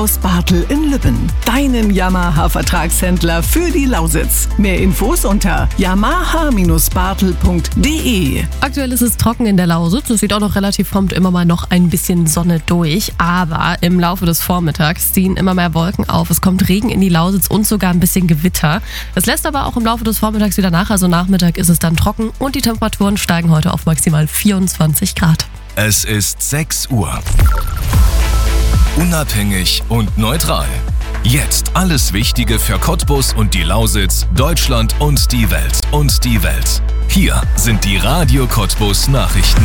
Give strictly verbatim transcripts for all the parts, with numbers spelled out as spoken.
Aus Bartel in Lübben, deinem Yamaha-Vertragshändler für die Lausitz. Mehr Infos unter yamaha Bindestrich bartel punkt de. Aktuell ist es trocken in der Lausitz. Es sieht auch noch relativ prompt immer mal noch ein bisschen Sonne durch. Aber im Laufe des Vormittags ziehen immer mehr Wolken auf. Es kommt Regen in die Lausitz und sogar ein bisschen Gewitter. Das lässt aber auch im Laufe des Vormittags wieder nach. Also Nachmittag ist es dann trocken und die Temperaturen steigen heute auf maximal vierundzwanzig Grad. Es ist sechs Uhr. Unabhängig und neutral. Jetzt alles Wichtige für Cottbus und die Lausitz, Deutschland und die Welt. Und die Welt. Hier sind die Radio Cottbus Nachrichten.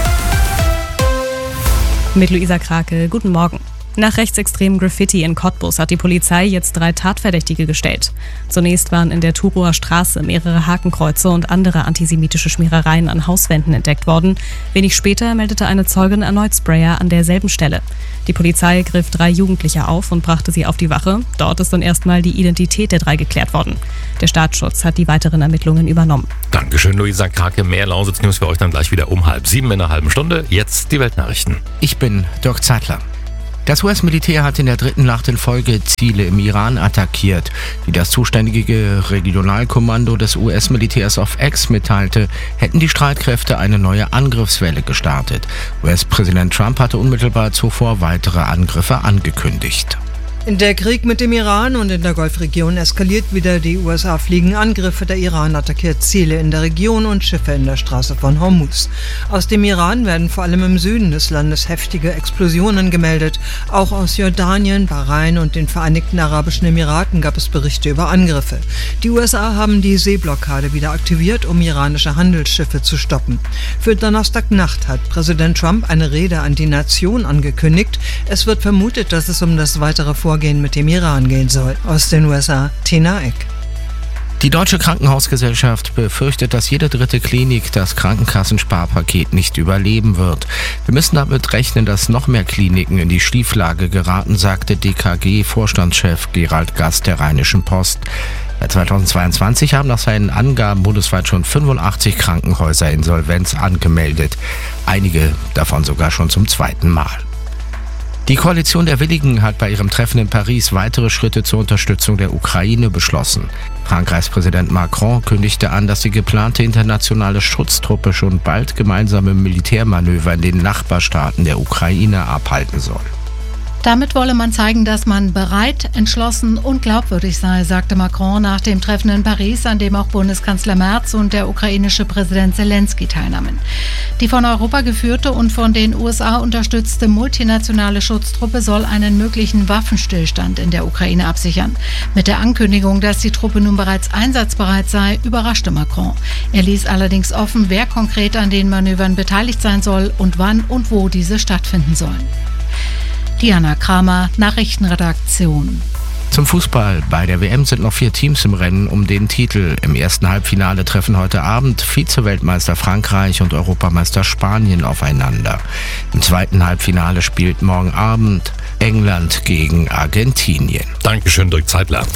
Mit Luisa Krake, guten Morgen. Nach rechtsextremem Graffiti in Cottbus hat die Polizei jetzt drei Tatverdächtige gestellt. Zunächst waren in der Thurower Straße mehrere Hakenkreuze und andere antisemitische Schmierereien an Hauswänden entdeckt worden. Wenig später meldete eine Zeugin erneut Sprayer an derselben Stelle. Die Polizei griff drei Jugendliche auf und brachte sie auf die Wache. Dort ist dann erstmal die Identität der drei geklärt worden. Der Staatsschutz hat die weiteren Ermittlungen übernommen. Dankeschön, Luisa Krake. Mehr Lausitz-News für euch dann gleich wieder um halb sieben in einer halben Stunde. Jetzt die Weltnachrichten. Ich bin Dirk Zeitler. Das U S-Militär hat in der dritten Nacht in Folge Ziele im Iran attackiert. Wie das zuständige Regionalkommando des U S-Militärs auf X mitteilte, hätten die Streitkräfte eine neue Angriffswelle gestartet. U S-Präsident Trump hatte unmittelbar zuvor weitere Angriffe angekündigt. Der Krieg mit dem Iran und in der Golfregion eskaliert wieder. Die U S A fliegen Angriffe, der Iran attackiert Ziele in der Region und Schiffe in der Straße von Hormuz. Aus dem Iran werden vor allem im Süden des Landes heftige Explosionen gemeldet. Auch aus Jordanien, Bahrain und den Vereinigten Arabischen Emiraten gab es Berichte über Angriffe. Die U S A haben die Seeblockade wieder aktiviert, um iranische Handelsschiffe zu stoppen. Für Donnerstagnacht hat Präsident Trump eine Rede an die Nation angekündigt. Es wird vermutet, dass es um das weitere Vorgehen mit dem Iran gehen soll. Aus den U S A, Tina Eck. Die Deutsche Krankenhausgesellschaft befürchtet, dass jede dritte Klinik das Krankenkassensparpaket nicht überleben wird. Wir müssen damit rechnen, dass noch mehr Kliniken in die Schieflage geraten, sagte D K G-Vorstandschef Gerald Gast der Rheinischen Post. Seit zweitausendzweiundzwanzig haben nach seinen Angaben bundesweit schon fünfundachtzig Krankenhäuser Insolvenz angemeldet. Einige davon sogar schon zum zweiten Mal. Die Koalition der Willigen hat bei ihrem Treffen in Paris weitere Schritte zur Unterstützung der Ukraine beschlossen. Frankreichs Präsident Macron kündigte an, dass die geplante internationale Schutztruppe schon bald gemeinsame Militärmanöver in den Nachbarstaaten der Ukraine abhalten soll. Damit wolle man zeigen, dass man bereit, entschlossen und glaubwürdig sei, sagte Macron nach dem Treffen in Paris, an dem auch Bundeskanzler Merz und der ukrainische Präsident Zelensky teilnahmen. Die von Europa geführte und von den U S A unterstützte multinationale Schutztruppe soll einen möglichen Waffenstillstand in der Ukraine absichern. Mit der Ankündigung, dass die Truppe nun bereits einsatzbereit sei, überraschte Macron. Er ließ allerdings offen, wer konkret an den Manövern beteiligt sein soll und wann und wo diese stattfinden sollen. Diana Kramer, Nachrichtenredaktion. Zum Fußball. Bei der W M sind noch vier Teams im Rennen um den Titel. Im ersten Halbfinale treffen heute Abend Vize-Weltmeister Frankreich und Europameister Spanien aufeinander. Im zweiten Halbfinale spielt morgen Abend England gegen Argentinien. Dankeschön, Dirk Zeitler.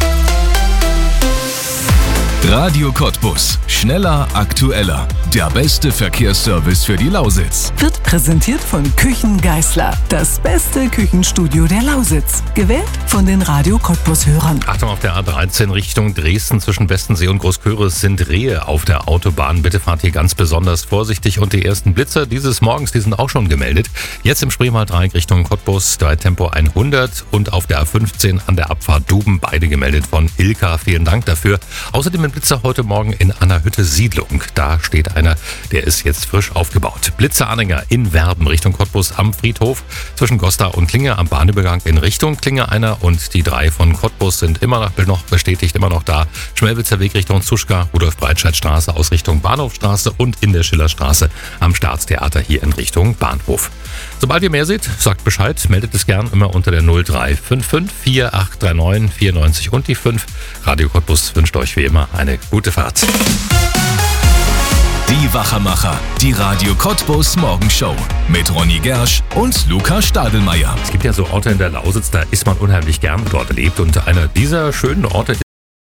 Radio Cottbus. Schneller, aktueller. Der beste Verkehrsservice für die Lausitz. Wird präsentiert von Küchen Geisler. Das beste Küchenstudio der Lausitz. Gewählt von den Radio Cottbus-Hörern. Achtung, auf der A dreizehn Richtung Dresden zwischen Bestensee und Großköris sind Rehe auf der Autobahn. Bitte fahrt hier ganz besonders vorsichtig. Und die ersten Blitzer dieses Morgens, die sind auch schon gemeldet. Jetzt im Spreewald-Dreieck Richtung Cottbus, bei Tempo hundert und auf der A fünfzehn an der Abfahrt Duben, beide gemeldet von Ilka. Vielen Dank dafür. Außerdem ein Blitzer heute Morgen in Annerhütte Siedlung. Da steht einer, der ist jetzt frisch aufgebaut. Blitzeranhänger in Werben Richtung Cottbus am Friedhof. Zwischen Gosta und Klinge am Bahnübergang in Richtung Klinge einer und die drei von Cottbus sind immer noch, noch bestätigt, immer noch da. Schmelwitzer Weg Richtung Zuschka, Rudolf-Breitscheid-Straße aus Richtung Bahnhofstraße und in der Schillerstraße am Staatstheater hier in Richtung Bahnhof. Sobald ihr mehr seht, sagt Bescheid, meldet es gern immer unter der null drei fünf fünf vier acht drei neun vier neun null und die fünf. Radio Cottbus wünscht euch wie immer eine gute Fahrt. Die Wachermacher, die Radio Cottbus Morgenshow mit Ronny Gersch und Luca Stadelmeier. Es gibt ja so Orte in der Lausitz, da ist man unheimlich gern dort lebt und einer dieser schönen Orte ist